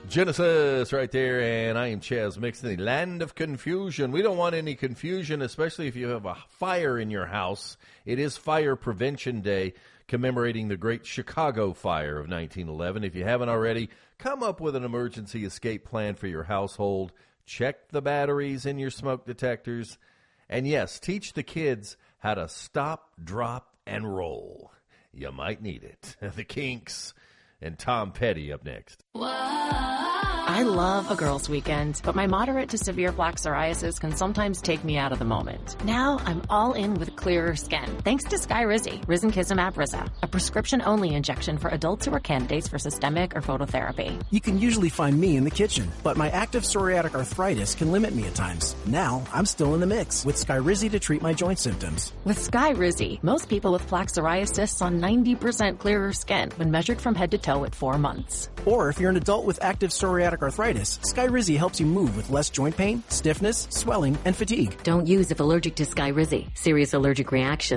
Genesis right there, and I am Chaz Mixon, the land of confusion. We don't want any confusion, especially if you have a fire in your house. It is Fire Prevention Day, commemorating the Great Chicago Fire of 1911. If you haven't already, come up with an emergency escape plan for your household. Check the batteries in your smoke detectors. And yes, teach the kids how to stop, drop, and roll. You might need it. The Kinks and Tom Petty up next. I love a girls' weekend, but my moderate to severe plaque psoriasis can sometimes take me out of the moment. Now I'm all in with clearer skin, thanks to Skyrizi, risankizumab Riza, a prescription-only injection for adults who are candidates for systemic or phototherapy. You can usually find me in the kitchen, but my active psoriatic arthritis can limit me at times. Now I'm still in the mix with Skyrizi to treat my joint symptoms. With Skyrizi, most people with plaque psoriasis saw 90% clearer skin when measured from head to toe at 4 months. Or if you're an adult with active psoriatic arthritis, Skyrizi helps you move with less joint pain, stiffness, swelling, and fatigue. Don't use if allergic to Skyrizi. Serious allergic reaction